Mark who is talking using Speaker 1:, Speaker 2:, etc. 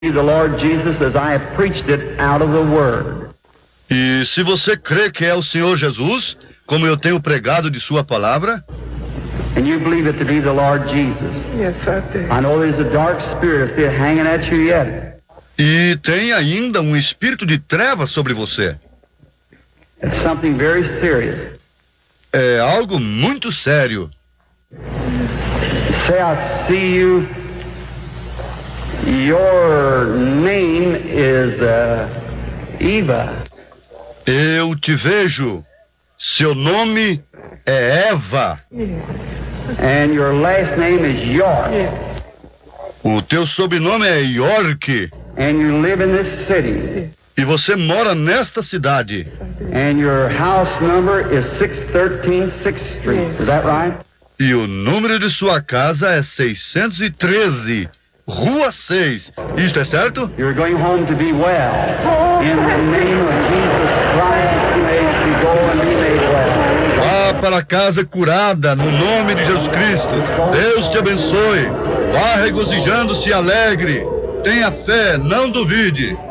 Speaker 1: The Lord Jesus as I have preached it out of the Word.
Speaker 2: E se você crê que é o Senhor Jesus, como eu tenho pregado de sua palavra,
Speaker 1: And you believe it to be the Lord Jesus.
Speaker 3: Yes, I do.
Speaker 1: I know there's a dark spirit still hanging at you yet.
Speaker 2: e tem ainda um espírito de trevas sobre você,
Speaker 1: It's something very serious.
Speaker 2: é algo muito sério.
Speaker 1: Say I see you. Your name is Eva.
Speaker 2: Eu te vejo, seu nome é Eva,
Speaker 1: And your last name is York.
Speaker 2: o teu sobrenome é York,
Speaker 1: And you live in this city.
Speaker 2: e você mora nesta cidade,
Speaker 1: And your house number is 613 6th Street. Is that right?
Speaker 2: e o número de sua casa é 613, Rua 6. Isto é certo?
Speaker 1: You're going home to be well. In the name of Jesus Christ, may you go and be made well.
Speaker 2: Vá para casa curada, no nome de Jesus Cristo. Deus te abençoe. Vá regozijando-se alegre. Tenha fé, não duvide.